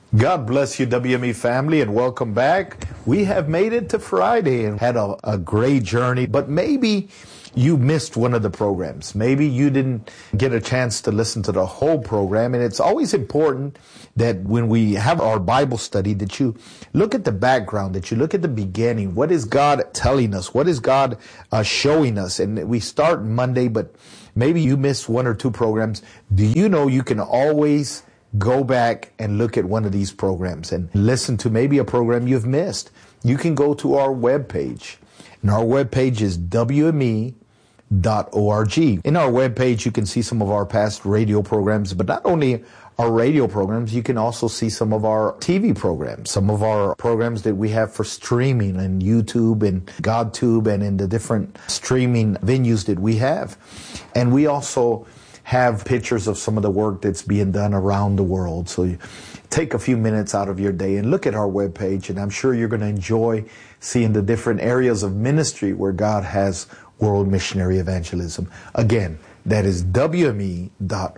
God bless you, WME family, and welcome back. We have made it to Friday and had a great journey, but maybe you missed one of the programs. Maybe you didn't get a chance to listen to the whole program, and it's always important that when we have our Bible study that you look at the background, that you look at the beginning. What is God telling us? What is God showing us? And we start Monday, but maybe you missed one or two programs. Do you know you can always go back and look at one of these programs and listen to maybe a program you've missed? You can go to our webpage, and our webpage is WME.org. In our webpage, you can see some of our past radio programs, but not only our radio programs, you can also see some of our TV programs, some of our programs that we have for streaming and YouTube and GodTube and in the different streaming venues that we have. And we also have pictures of some of the work that's being done around the world. So you take a few minutes out of your day and look at our webpage, and I'm sure you're going to enjoy seeing the different areas of ministry where God has world missionary evangelism. Again, that is WME.org.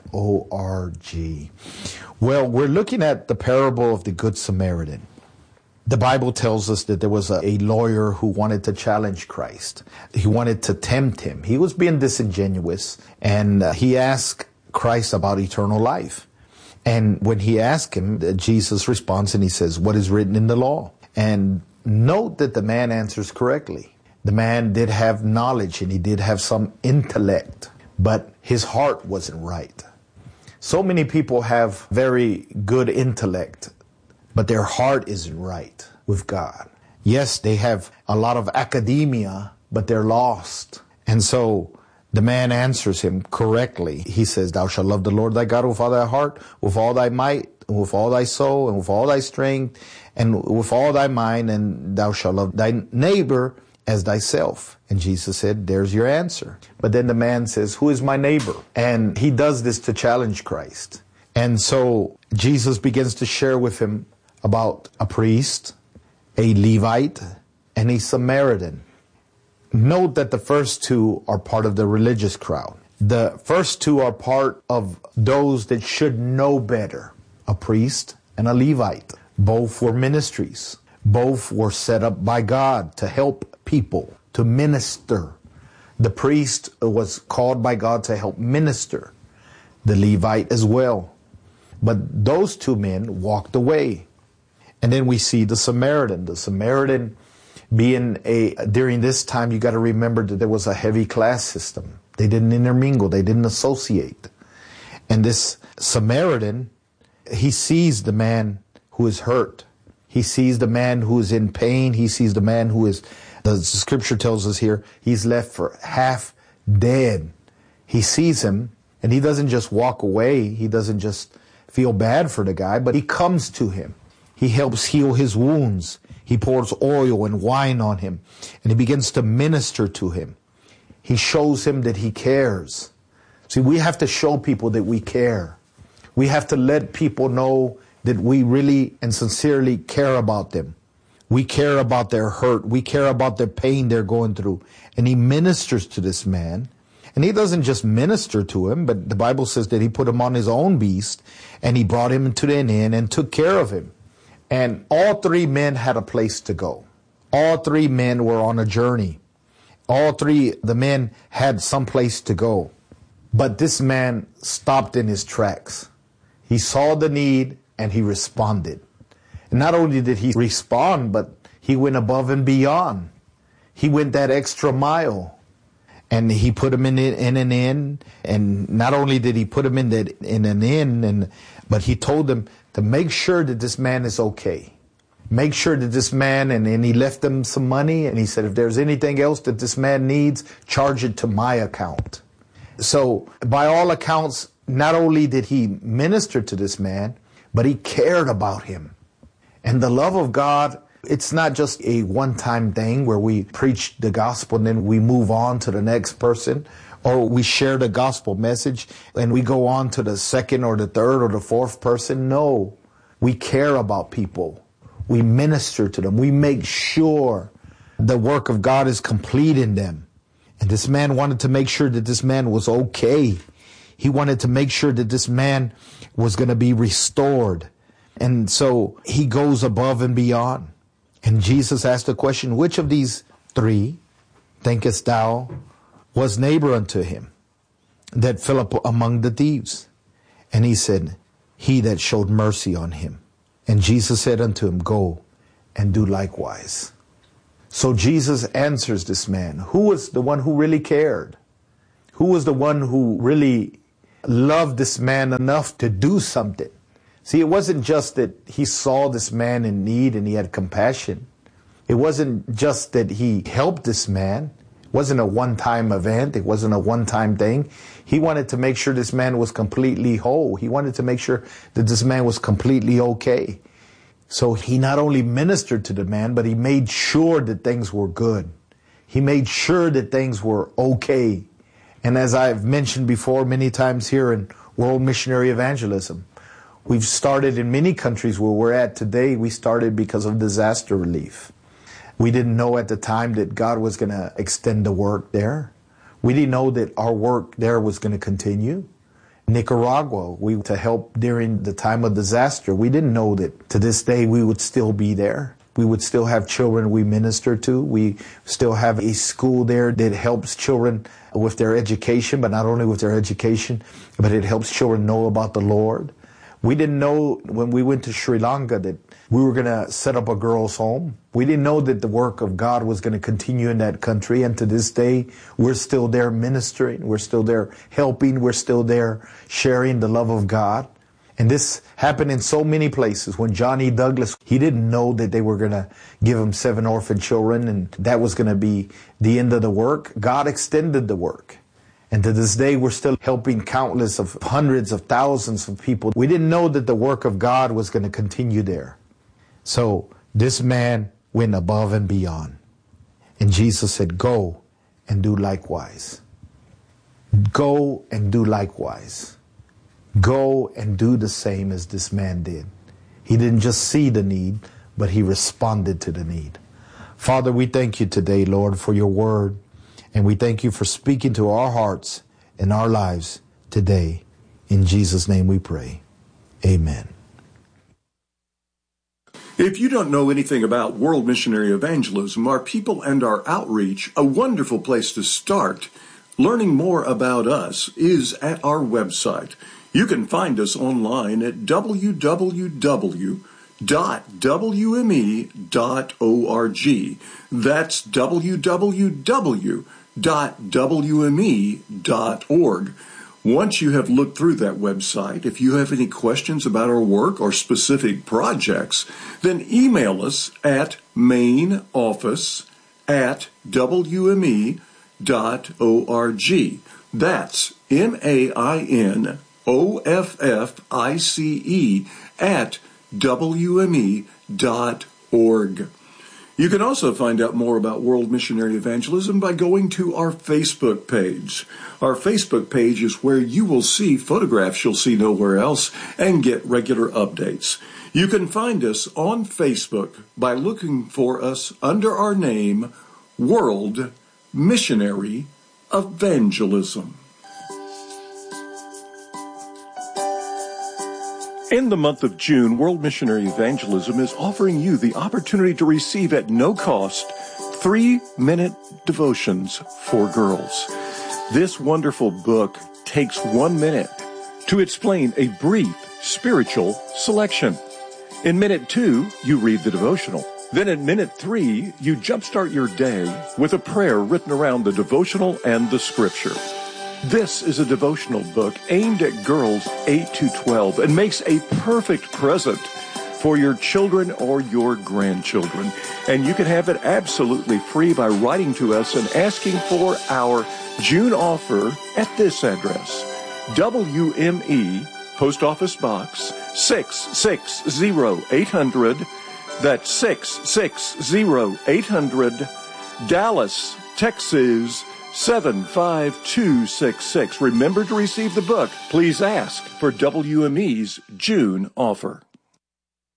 Well, we're looking at the parable of the Good Samaritan. The Bible tells us that there was a lawyer who wanted to challenge Christ. He wanted to tempt him. He was being disingenuous, and he asked Christ about eternal life. And when he asked him, Jesus responds and he says, "What is written in the law?" And note that the man answers correctly. The man did have knowledge and he did have some intellect, but his heart wasn't right. So many people have very good intellect, but their heart isn't right with God. Yes, they have a lot of academia, but they're lost. And so the man answers him correctly. He says, "Thou shalt love the Lord thy God with all thy heart, with all thy might, with all thy soul, and with all thy strength, and with all thy mind, and thou shalt love thy neighbor as thyself." And Jesus said, "There's your answer." But then the man says, "Who is my neighbor?" And he does this to challenge Christ. And so Jesus begins to share with him about a priest, a Levite, and a Samaritan. Note that the first two are part of the religious crowd. The first two are part of those that should know better, a priest and a Levite. Both were ministries. Both were set up by God to help people, to minister. The priest was called by God to help minister, the Levite as well. But those two men walked away. And then we see the Samaritan. The Samaritan being during this time, you got to remember that there was a heavy class system. They didn't intermingle. They didn't associate. And this Samaritan, he sees the man who is hurt. He sees the man who is in pain. He sees the man who is, the scripture tells us here, he's left for half dead. He sees him, and he doesn't just walk away. He doesn't just feel bad for the guy, but he comes to him. He helps heal his wounds. He pours oil and wine on him, and he begins to minister to him. He shows him that he cares. See, we have to show people that we care. We have to let people know that we really and sincerely care about them. We care about their hurt. We care about their pain they're going through. And he ministers to this man. And he doesn't just minister to him, but the Bible says that he put him on his own beast, and he brought him into an inn and took care of him. And all three men had a place to go. All three men were on a journey. All three, the men had some place to go. But this man stopped in his tracks. He saw the need and he responded. And not only did he respond, but he went above and beyond. He went that extra mile. And he put him in an inn. And not only did he put him in an inn, but he told them to make sure that this man is okay. Make sure that this man, and he left them some money, and he said, if there's anything else that this man needs, charge it to my account. So by all accounts, not only did he minister to this man, but he cared about him. And the love of God, it's not just a one-time thing where we preach the gospel and then we move on to the next person, or we share the gospel message and we go on to the second or the third or the fourth person. No, we care about people. We minister to them. We make sure the work of God is complete in them. And this man wanted to make sure that this man was okay. He wanted to make sure that this man was going to be restored. And so he goes above and beyond. And Jesus asked the question, which of these three thinkest thou was neighbor unto him that fell up among the thieves? And he said, he that showed mercy on him. And Jesus said unto him, go and do likewise. So Jesus answers this man. Who was the one who really cared? Who was the one who really loved this man enough to do something? See, it wasn't just that he saw this man in need and he had compassion. It wasn't just that he helped this man. It wasn't a one-time event. It wasn't a one-time thing. He wanted to make sure this man was completely whole. He wanted to make sure that this man was completely okay. So he not only ministered to the man, but he made sure that things were good. He made sure that things were okay. And as I've mentioned before many times here in World Missionary Evangelism, we've started in many countries where we're at today. We started because of disaster relief. We didn't know at the time that God was going to extend the work there. We didn't know that our work there was going to continue. Nicaragua, to help during the time of disaster. We didn't know that to this day we would still be there. We would still have children we minister to. We still have a school there that helps children with their education, but not only with their education, but it helps children know about the Lord. We didn't know when we went to Sri Lanka that we were going to set up a girls' home. We didn't know that the work of God was going to continue in that country. And to this day, we're still there ministering. We're still there helping. We're still there sharing the love of God. And this happened in so many places. When John E. Douglas, he didn't know that they were going to give him 7 orphan children and that was going to be the end of the work. God extended the work. And to this day, we're still helping countless of hundreds of thousands of people. We didn't know that the work of God was going to continue there. So this man went above and beyond. And Jesus said, go and do likewise. Go and do likewise. Go and do the same as this man did. He didn't just see the need, but he responded to the need. Father, we thank you today, Lord, for your word. And we thank you for speaking to our hearts and our lives today. In Jesus' name we pray. Amen. If you don't know anything about World Missionary Evangelism, our people and our outreach, a wonderful place to start learning more about us is at our website. You can find us online at www.wme.org. That's www.wme.org. Once you have looked through that website, if you have any questions about our work or specific projects, then email us at mainoffice@wme.org. That's MAINOFFICE@wme.org. You can also find out more about World Missionary Evangelism by going to our Facebook page. Our Facebook page is where you will see photographs you'll see nowhere else and get regular updates. You can find us on Facebook by looking for us under our name, World Missionary Evangelism. In the month of June, World Missionary Evangelism is offering you the opportunity to receive at no cost 3-minute devotions for girls. This wonderful book takes 1 minute to explain a brief spiritual selection. In minute 2, you read the devotional. Then in minute 3, you jumpstart your day with a prayer written around the devotional and the scripture. This is a devotional book aimed at girls 8 to 12 and makes a perfect present for your children or your grandchildren. And you can have it absolutely free by writing to us and asking for our June offer at this address: WME, Post Office Box 660-800. That's 660-800, Dallas, Texas 75266. Remember to receive the book. Please ask for WME's June offer.